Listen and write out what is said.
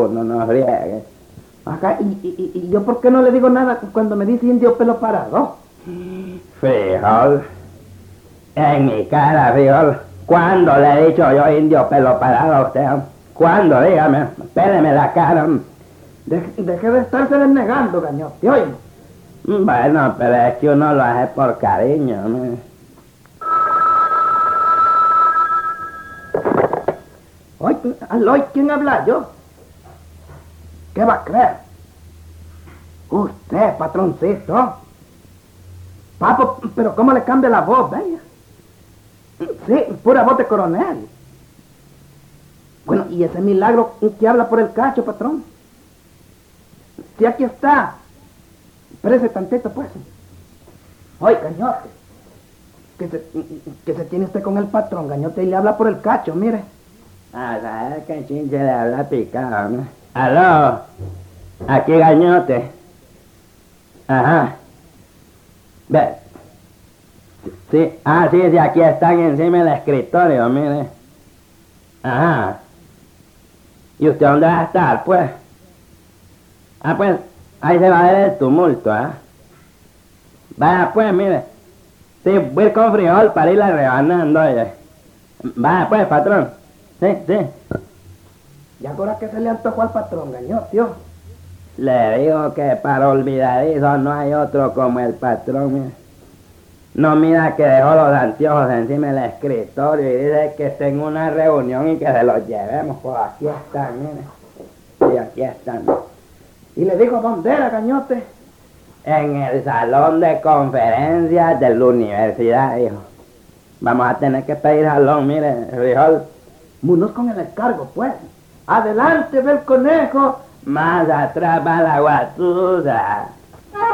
uno, no friegue. Acá, ¿y yo por qué no le digo nada cuando me dice indio pelo parado? Frijol, en mi cara, frijol. ¿Cuándo le he dicho yo indio pelo parado a usted? ¿Cuándo? Dígame, péleme la cara. Deje de estarse desnegando, gañote, oye. Bueno, pero es que uno lo hace por cariño, ¿no? Oye, ¿quién habla yo? ¿Qué va a creer? Usted, patroncito. Papo, pero ¿cómo le cambia la voz, vaya? Sí, pura voz de coronel. Bueno, ¿y ese milagro que habla por el cacho, patrón? Sí, aquí está. Espérese tantito, pues. Oye, gañote. Que se tiene usted con el patrón, gañote, y le habla por el cacho, mire. Ah, ¿sabes qué chinche le habla picado, no? Aló, aquí gañote. Ajá. Ve. Sí, sí, aquí están encima del escritorio, mire. Ajá. ¿Y usted dónde va a estar, pues? Pues, ahí se va a ver el tumulto, Vaya, pues, mire. Sí, voy a ir con frijol para irla rebanando, oye. Vaya, pues, patrón. Sí. ¿Y ahora qué se le antojó al patrón, gañote, tío? Le digo que para olvidadizo no hay otro como el patrón, mire. No mira que dejó los anteojos encima del escritorio y dice que está en una reunión y que se los llevemos. Pues aquí están, mire. Sí, aquí están. ¿Y le dijo dónde era, gañote? En el salón de conferencias de la universidad, hijo. Vamos a tener que pedir jalón, mire, frijol. Munos con el encargo, pues. Adelante, ve el conejo. Más atrás va la guatusa.